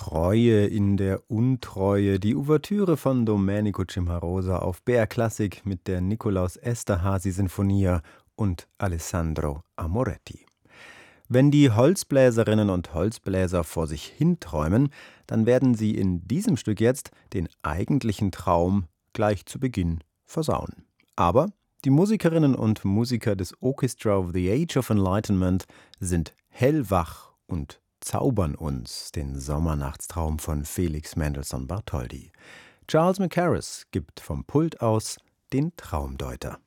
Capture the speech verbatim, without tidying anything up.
Treue in der Untreue, die Ouvertüre von Domenico Cimarosa auf B R Klassik mit der Nikolaus Esterházy Sinfonia und Alessandro Amoretti. Wenn die Holzbläserinnen und Holzbläser vor sich hinträumen, dann werden sie in diesem Stück jetzt den eigentlichen Traum gleich zu Beginn versauen. Aber die Musikerinnen und Musiker des Orchestra of the Age of Enlightenment sind hellwach und zaubern uns den Sommernachtstraum von Felix Mendelssohn Bartholdy. Charles Mackerras gibt vom Pult aus den Traumdeuter.